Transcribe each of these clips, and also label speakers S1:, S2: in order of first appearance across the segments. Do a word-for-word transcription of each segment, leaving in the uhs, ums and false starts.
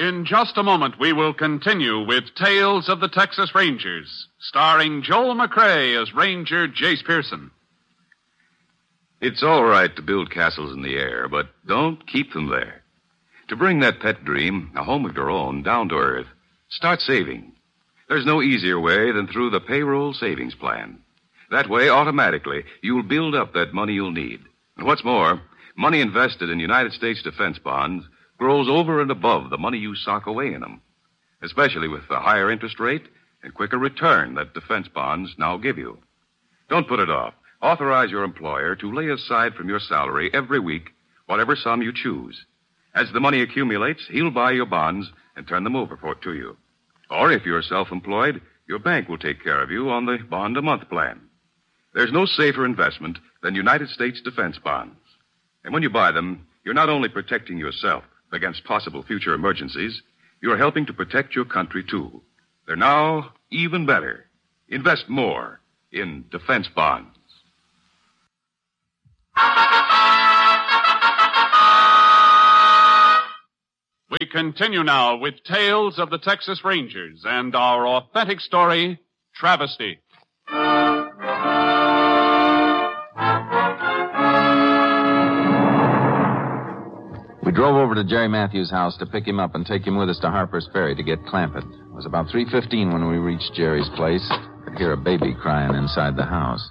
S1: In just a moment, we will continue with Tales of the Texas Rangers, starring Joel McCrea as Ranger Jace Pearson.
S2: It's all right to build castles in the air, but don't keep them there. To bring that pet dream, a home of your own, down to earth, start saving. There's no easier way than through the payroll savings plan. That way, automatically, you'll build up that money you'll need. And what's more, money invested in United States defense bonds grows over and above the money you sock away in them, especially with the higher interest rate and quicker return that defense bonds now give you. Don't put it off. Authorize your employer to lay aside from your salary every week whatever sum you choose. As the money accumulates, he'll buy your bonds and turn them over for, to you. Or if you're self-employed, your bank will take care of you on the bond-a-month plan. There's no safer investment than United States defense bonds. And when you buy them, you're not only protecting yourself against possible future emergencies, you're helping to protect your country, too. They're now even better. Invest more in defense bonds.
S1: We continue now with Tales of the Texas Rangers and our authentic story, Travesty.
S3: We drove over to Jerry Matthews' house to pick him up and take him with us to Harper's Ferry to get clamped. It was about three fifteen when we reached Jerry's place. I could hear a baby crying inside the house.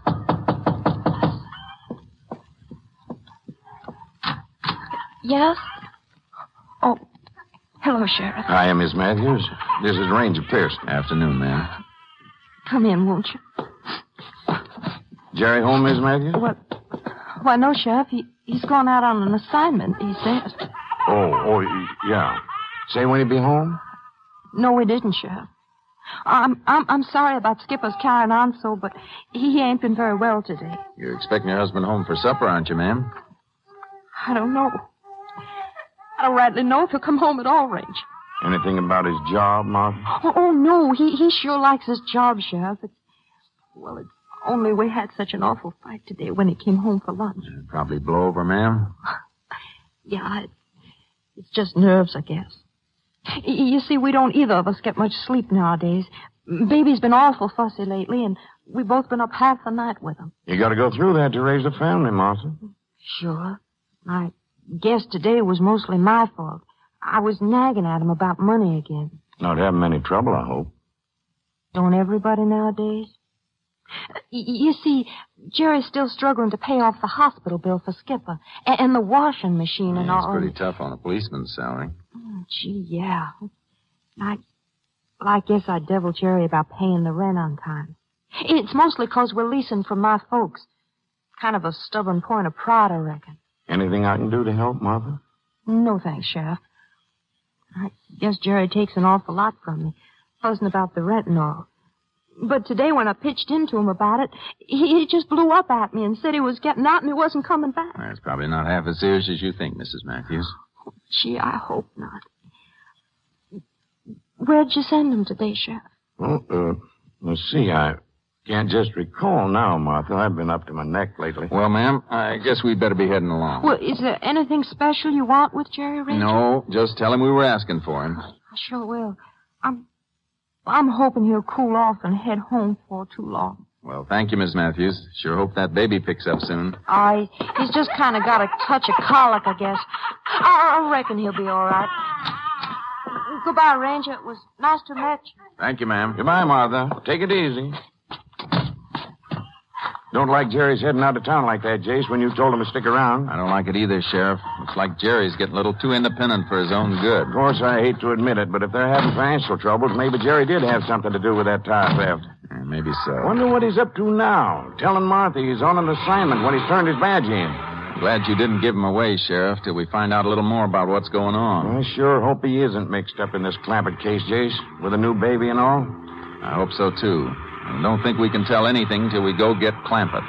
S4: Yes? Oh, hello, Sheriff.
S5: Hi, Miss Matthews. This is Ranger Pearson.
S3: Afternoon, ma'am.
S4: Come in, won't you?
S5: Jerry home, Miss Matthews?
S4: What? Why, no, Sheriff. He, he's gone out on an assignment, he says.
S5: Oh, oh, yeah. Say when he'll be home?
S4: No, he didn't, Sheriff. I'm, I'm, I'm sorry about Skipper's carrying on so, but he, he ain't been very well today.
S3: You're expecting your husband home for supper, aren't you, ma'am?
S4: I don't know. I don't rightly know if he'll come home at all, Ranger.
S5: Anything about his job, Martha?
S4: Oh, oh no, he, he sure likes his job, Sheriff. It's, well, it's only we had such an awful fight today when he came home for lunch.
S3: Uh, probably blow over, ma'am.
S4: Yeah, it, it's just nerves, I guess. Y- you see, we don't either of us get much sleep nowadays. Baby's been awful fussy lately, and we've both been up half the night with him.
S5: You got to go through that to raise a family, Martha.
S4: Sure. I guess today was mostly my fault. I was nagging at him about money again.
S5: Not having any trouble, I hope.
S4: Don't everybody nowadays? Y- you see, Jerry's still struggling to pay off the hospital bill for Skipper and, and the washing machine and
S3: Yeah,
S4: all.
S3: it's pretty tough on a policeman's salary.
S4: Oh, gee, yeah. I, well, I guess I deviled Jerry about paying the rent on time. It's mostly 'cause we're leasing from my folks. Kind of a stubborn point of pride, I reckon.
S5: Anything I can do to help, Martha?
S4: No, thanks, Sheriff. I guess Jerry takes an awful lot from me, fussing about the rent and all. But today when I pitched into him about it, he, he just blew up at me and said he was getting out and he wasn't coming back.
S3: That's probably not half as serious as you think, Missus Matthews.
S4: Oh, gee, I hope not. Where'd you send him today, Sheriff?
S5: Well, uh, let's see. I can't just recall now, Martha. I've been up to my neck lately.
S3: Well, ma'am, I guess we'd better be heading along.
S4: Well, is there anything special you want with Jerry, Ranger?
S3: No, just tell him we were asking for him.
S4: I sure will. I'm, I'm hoping he'll cool off and head home for too long.
S3: Well, thank you, Miss Matthews. Sure hope that baby picks up soon.
S4: I, he's just kind of got a touch of colic, I guess. I, I reckon he'll be all right. Goodbye, Ranger. It was nice to meet you.
S3: Thank you, ma'am.
S5: Goodbye, Martha. Take it easy. Don't like Jerry's heading out of town like that, Jace, when you told him to stick around.
S3: I don't like it either, Sheriff. Looks like Jerry's getting a little too independent for his own good.
S5: Of course, I hate to admit it, but if they're having financial troubles, maybe Jerry did have something to do with that tire theft.
S3: Yeah, maybe so.
S5: Wonder what he's up to now. Telling Martha he's on an assignment when he turned his badge in.
S3: Glad you didn't give him away, Sheriff, till we find out a little more about what's going on.
S5: I sure hope he isn't mixed up in this Clampett case, Jace, with a new baby and all.
S3: I hope so, too. And don't think we can tell anything till we go get Clampett.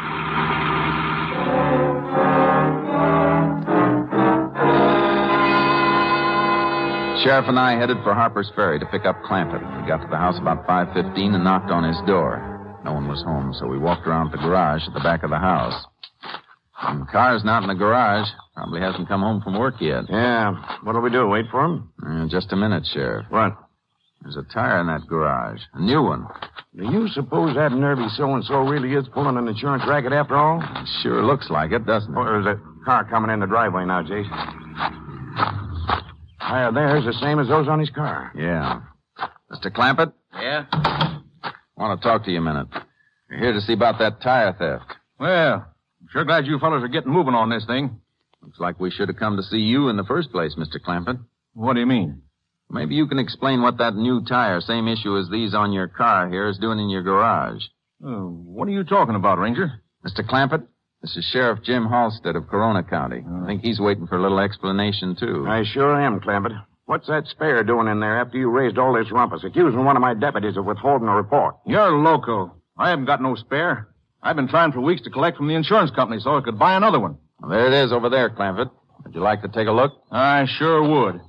S3: Sheriff and I headed for Harper's Ferry to pick up Clampett. We got to the house about five fifteen and knocked on his door. No one was home, so we walked around the garage at the back of the house. When the car's not in the garage, Probably hasn't come home from work yet.
S5: Yeah. What'll we do? Wait for him?
S3: Uh, just a minute, Sheriff.
S5: What?
S3: There's a tire in that garage. A new one.
S5: Do you suppose that nervy so-and-so really is pulling an insurance racket after all?
S3: It sure looks like it, doesn't it?
S5: Oh, there's a car coming in the driveway now, Jason. Tire there's the same as those on his car.
S3: Yeah. Mister Clampett?
S6: Yeah?
S3: I want to talk to you a minute. We're here to see about that tire theft.
S6: Well, I'm sure glad you fellas are getting moving on this thing.
S3: Looks like we should have come to see you in the first place, Mister Clampett.
S6: What do you mean?
S3: Maybe you can explain what that new tire, same issue as these on your car here, is doing in your garage.
S6: Uh, what are you talking about, Ranger?
S3: Mister Clampett, this is Sheriff Jim Halstead of Corona County. I think he's waiting for a little explanation, too.
S5: I sure am, Clampett. What's that spare doing in there after you raised all this rumpus, accusing one of my deputies of withholding a report?
S6: You're loco. I haven't got no spare. I've been trying for weeks to collect from the insurance company so I could buy another one.
S3: Well, there it is over there, Clampett. Would you like to take a look?
S6: I sure would.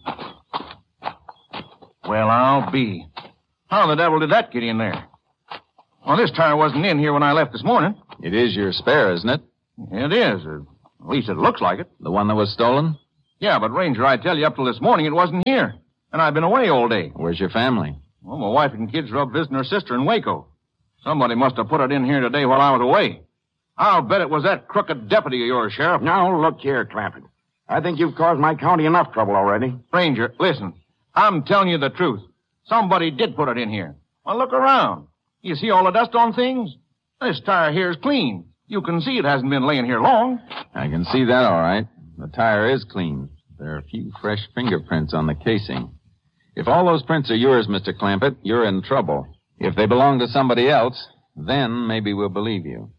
S6: Well, I'll be. How the devil did that get in there? Well, this tire wasn't in here when I left this morning.
S3: It is your spare, isn't it?
S6: It is. Uh, at least it looks like it.
S3: The one that was stolen?
S6: Yeah, but, Ranger, I tell you, up till this morning it wasn't here. And I've been away all day.
S3: Where's your family?
S6: Well, my wife and kids are up visiting her sister in Waco. Somebody must have put it in here today while I was away. I'll bet it was that crooked deputy of yours, Sheriff.
S5: Now, look here, Clampett. I think you've caused my county enough trouble already.
S6: Ranger, listen. I'm telling you the truth. Somebody did put it in here. Well, look around. You see all the dust on things? This tire here is clean. You can see it hasn't been laying here long.
S3: I can see that all right. The tire is clean. There are a few fresh fingerprints on the casing. If all those prints are yours, Mister Clampett, you're in trouble. If they belong to somebody else, then maybe we'll believe you.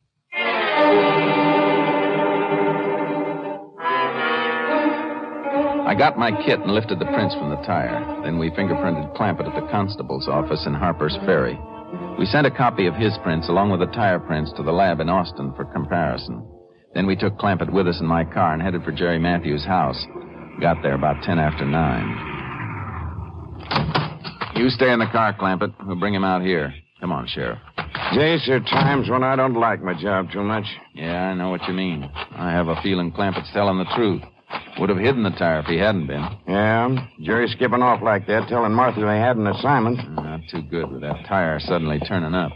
S3: I got my kit and lifted the prints from the tire. Then we fingerprinted Clampett at the constable's office in Harper's Ferry. We sent a copy of his prints along with the tire prints to the lab in Austin for comparison. Then we took Clampett with us in my car and headed for Jerry Matthews' house. Got there about ten after nine. You stay in the car, Clampett. We'll bring him out here. Come on, Sheriff.
S5: Jace, there are times when I don't like my job too much.
S3: Yeah, I know what you mean. I have a feeling Clampett's telling the truth. Would have hidden the tire if he hadn't been.
S5: Yeah, Jerry skipping off like that, telling Martha they had an assignment.
S3: Not too good with that tire suddenly turning up.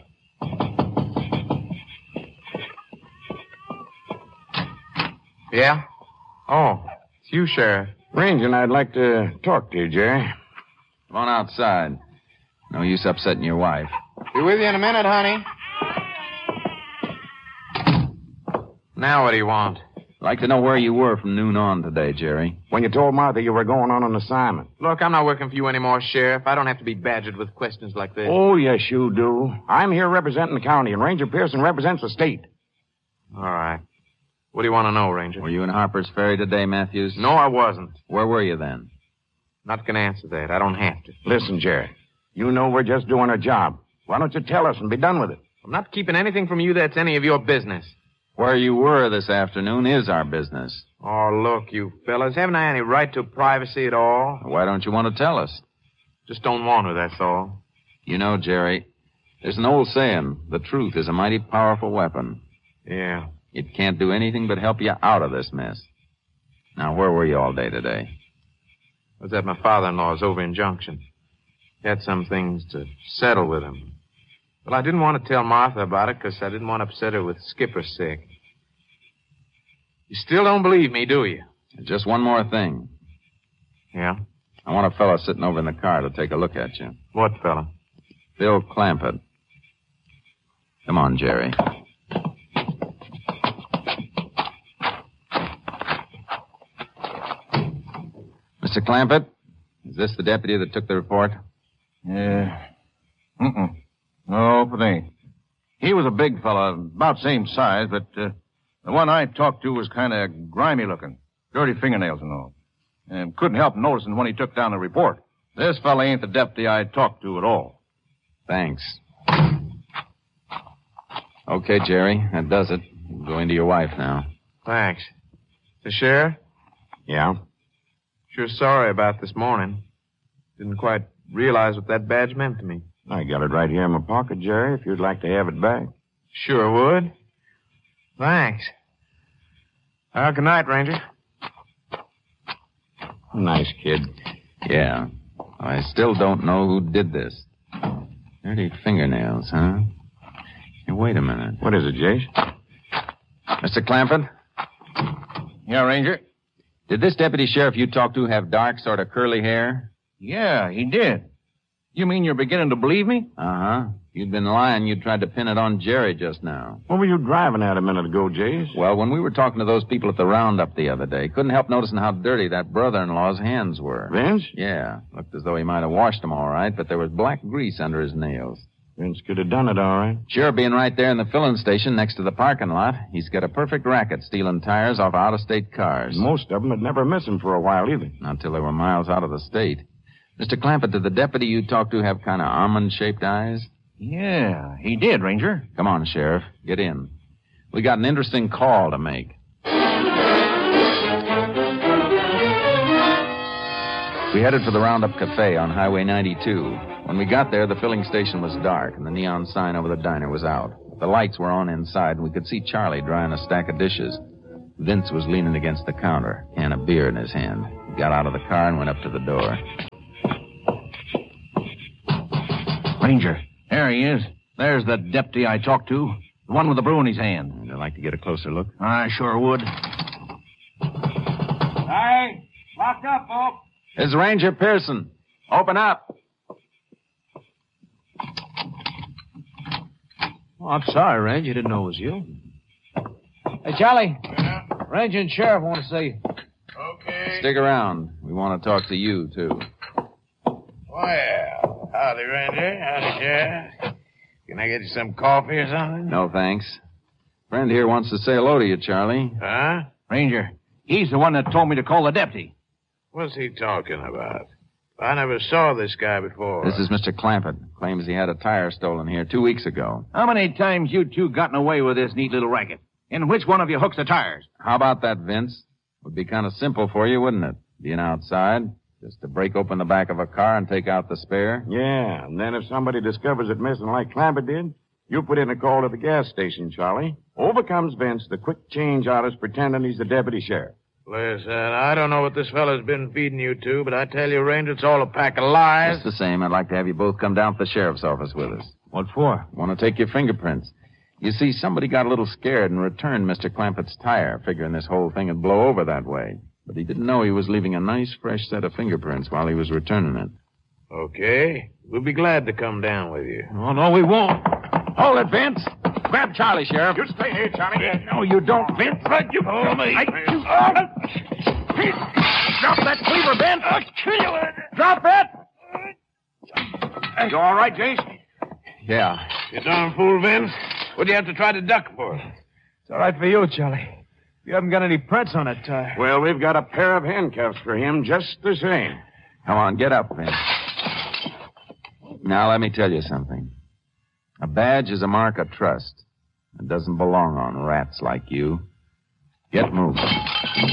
S7: Yeah? Oh, it's you, Sheriff.
S5: Ranger and I'd like to talk to you, Jerry.
S3: Come on outside. No use upsetting your wife.
S7: Be with you in a minute, honey. Now what do you want?
S3: I'd like to know where you were from noon on today, Jerry.
S5: When you told Martha you were going on an assignment.
S7: Look, I'm not working for you anymore, Sheriff. I don't have to be badgered with questions like this.
S5: Oh, yes, you do. I'm here representing the county, and Ranger Pearson represents the state.
S7: All right. What do you want to know, Ranger?
S3: Were you in Harper's Ferry today, Matthews?
S7: No, I wasn't.
S3: Where were you then?
S7: Not going to answer that. I don't have to.
S5: Listen, Jerry. You know we're just doing our job. Why don't you tell us and be done with it?
S7: I'm not keeping anything from you that's any of your business.
S3: Where you were this afternoon is our business.
S7: Oh, look, you fellas. Haven't I any right to privacy at all?
S3: Why don't you want to tell us?
S7: Just don't want to, that's all.
S3: You know, Jerry, there's an old saying, the truth is a mighty powerful weapon.
S7: Yeah.
S3: It can't do anything but help you out of this mess. Now, where were you all day today?
S7: I was at my father-in-law's over in Junction. Had some things to settle with him. Well, I didn't want to tell Martha about it because I didn't want to upset her with Skipper sick. You still don't believe me, do you?
S3: Just one more thing.
S7: Yeah?
S3: I want a fella sitting over in the car to take a look at you.
S7: What fella?
S3: Bill Clampett. Come on, Jerry. Mister Clampett, is this the deputy that took the report?
S6: Yeah. Mm-mm. No, it ain't. He was a big fella, about same size, but uh, the one I talked to was kind of grimy looking. Dirty fingernails and all. And couldn't help noticing when he took down the report. This fella ain't the deputy I talked to at all.
S3: Thanks. Okay, Jerry, that does it. You can go into your wife now.
S7: Thanks. The sheriff?
S5: Yeah?
S7: Sure sorry about this morning. Didn't quite realize what that badge meant to me.
S5: I got it right here in my pocket, Jerry, if you'd like to have it back.
S7: Sure would. Thanks. Well, good night, Ranger.
S5: Nice kid.
S3: Yeah. I still don't know who did this. Dirty fingernails, huh? Hey, wait a minute.
S5: What is it, Jace?
S3: Mister Clampett?
S6: Yeah, Ranger?
S3: Did this deputy sheriff you talked to have dark, sort of curly hair?
S6: Yeah, he did. You mean you're beginning to believe me?
S3: Uh-huh. You'd been lying. You tried to pin it on Jerry just now.
S5: What were you driving at a minute ago, Jace?
S3: Well, when we were talking to those people at the roundup the other day, couldn't help noticing how dirty that brother-in-law's hands were.
S5: Vince?
S3: Yeah. Looked as though he might have washed them all right, but there was black grease under his nails.
S5: Vince could have done it all right.
S3: Sure, being right there in the filling station next to the parking lot, he's got a perfect racket stealing tires off out-of-state cars.
S5: Most of them had never missed him for a while either.
S3: Not till they were miles out of the state. Mister Clampett, did the deputy you talked to have kind of almond-shaped eyes?
S6: Yeah, he did, Ranger.
S3: Come on, Sheriff. Get in. We got an interesting call to make. We headed for the Roundup Cafe on Highway ninety-two. When we got there, the filling station was dark, and the neon sign over the diner was out. The lights were on inside, and we could see Charlie drying a stack of dishes. Vince was leaning against the counter, can of beer in his hand. He got out of the car and went up to the door.
S6: Ranger, there he is. There's the deputy I talked to. The one with the brew in his hand.
S3: Would you like to get a closer look?
S6: I sure would.
S5: Hey, lock up, folks.
S3: It's Ranger Pearson. Open up.
S8: Oh, I'm sorry, Ranger. You didn't know it was you. Hey, Charlie.
S7: Yeah?
S8: Ranger and Sheriff want to see you.
S7: Okay.
S3: Stick around. We want to talk to you, too.
S7: Well, howdy, Ranger. Howdy, Sheriff. Can I get you some coffee or something?
S3: No, thanks. Friend here wants to say hello to you, Charlie.
S7: Huh?
S6: Ranger, he's the one that told me to call the deputy.
S7: What's he talking about? I never saw this guy before.
S3: This is Mister Clampett. Claims he had a tire stolen here two weeks ago.
S6: How many times you two gotten away with this neat little racket? And which one of you hooks the tires?
S3: How about that, Vince? Would be kind of simple for you, wouldn't it? Being outside, just to break open the back of a car and take out the spare.
S5: Yeah, and then if somebody discovers it missing like Clampett did, you put in a call to the gas station, Charlie. Over comes Vince, the quick change artist, pretending he's the deputy sheriff.
S7: Listen, I don't know what this fellow's been feeding you to, but I tell you, Ranger, it's all a pack of lies.
S3: Just the same, I'd like to have you both come down to the sheriff's office with us.
S8: What for?
S3: Want to take your fingerprints. You see, somebody got a little scared and returned Mister Clampett's tire, figuring this whole thing would blow over that way. But he didn't know he was leaving a nice, fresh set of fingerprints while he was returning it.
S7: Okay. We'll be glad to come down with you.
S8: Oh, no, we won't.
S3: Hold it, Vince. Grab Charlie, Sheriff.
S5: You stay here, Charlie.
S3: No, you don't, Vince.
S5: You hold me.
S3: I, you, oh. Drop that cleaver, Vince. I'll kill you. Drop it.
S5: You all right, Jace?
S3: Yeah.
S7: You darn fool, Vince. What'd you have to try to duck for?
S8: It's all right for you, Charlie. You haven't got any prints on that tire.
S5: Well, we've got a pair of handcuffs for him just the same.
S3: Come on, get up, Vince. Now, let me tell you something. A badge is a mark of trust. It doesn't belong on rats like you. Get moving.